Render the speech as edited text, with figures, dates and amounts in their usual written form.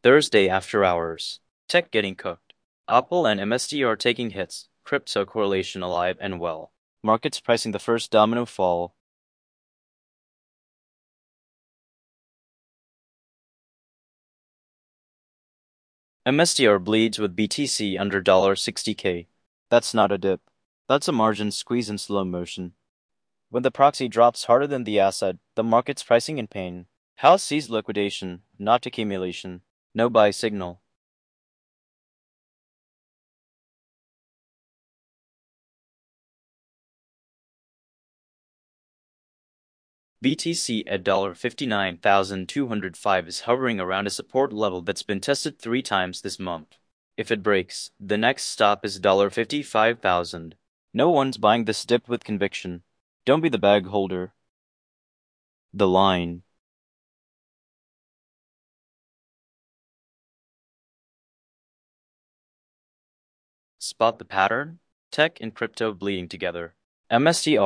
Thursday after hours. Tech getting cooked. Apple and MSD are taking hits. Crypto correlation alive and well. Markets pricing the first domino fall. MSDR bleeds with BTC under $60K. That's not a dip. That's a margin squeeze in slow motion. When the proxy drops harder than the asset, the market's pricing in pain. House sees liquidation, not accumulation. No buy signal. BTC at $59,205 is hovering around a support level that's been tested 3 times this month. If it breaks, the next stop is $55,000. No one's buying this dip with conviction. Don't be the bag holder. The line. Spot the pattern? Tech and crypto bleeding together. MSTR